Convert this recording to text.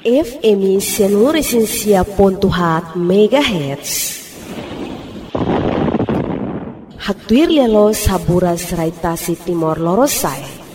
FM Seluruh Pontuhat MHz. Hatuir lelo sabura serai tasi Timor Lorosai.